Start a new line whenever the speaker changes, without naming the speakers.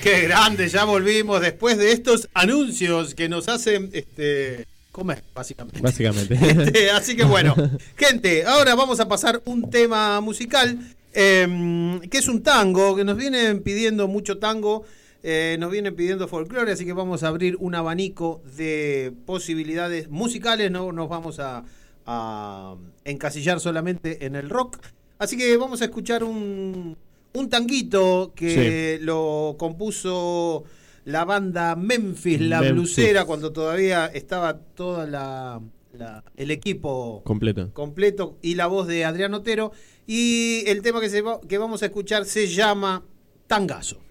Qué grande, ya volvimos después de estos anuncios que nos hacen comer, básicamente. Así que bueno, gente, ahora vamos a pasar un tema musical, que es un tango, que nos vienen pidiendo mucho tango, nos vienen pidiendo folclore, así que vamos a abrir un abanico de posibilidades musicales, no nos vamos a encasillar solamente en el rock. Así que vamos a escuchar un tanguito que lo compuso la banda Memphis, la blusera, cuando todavía estaba toda el equipo completo y la voz de Adrián Otero. Y el tema que vamos a escuchar se llama Tangazo.